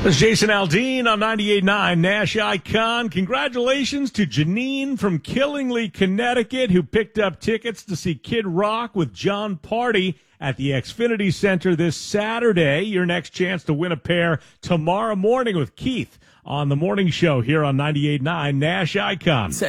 This is Jason Aldean on 98.9 Nash Icon. Congratulations to Janine from Killingly, Connecticut, who picked up tickets to see Kid Rock with John Party at the Xfinity Center this Saturday. Your next chance to win a pair tomorrow morning with Keith on the morning show here on 98.9 Nash Icon.